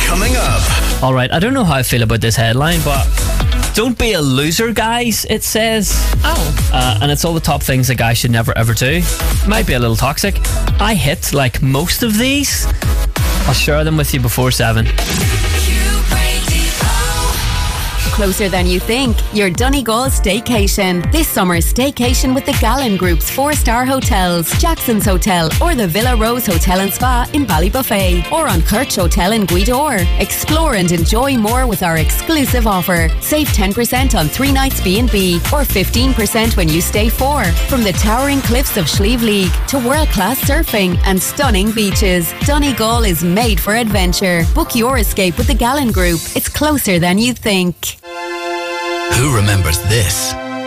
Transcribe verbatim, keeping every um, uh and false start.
Coming up. All right, I don't know how I feel about this headline, but don't be a loser, guys, it says. Oh. Uh, and it's all the top things a guy should never ever do. Might be a little toxic. I hit like most of these. I'll share them with you before seven. Closer than you think. Your Donegal staycation. This summer's staycation with the Gallen Group's four-star hotels, Jackson's Hotel or the Villa Rose Hotel and Spa in Ballybuffet, or on Kirch Hotel in Guidor. Explore and enjoy more with our exclusive offer. Save ten percent on three nights B and B or fifteen percent when you stay four. From the towering cliffs of Slieve League to world-class surfing and stunning beaches, Donegal is made for adventure. Book your escape with the Gallen Group. It's closer than you think. Who remembers this?